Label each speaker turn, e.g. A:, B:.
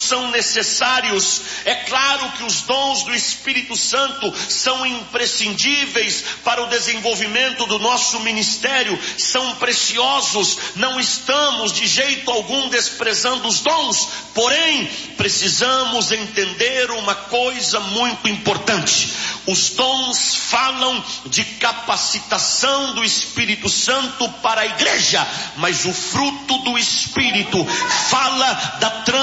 A: são necessários. É claro que os dons do Espírito Santo são imprescindíveis para o desenvolvimento do nosso ministério, são preciosos, não estamos de jeito algum desprezando os dons, porém precisamos entender uma coisa muito importante: os dons falam de capacitação do Espírito Santo para a igreja, mas o fruto do Espírito fala da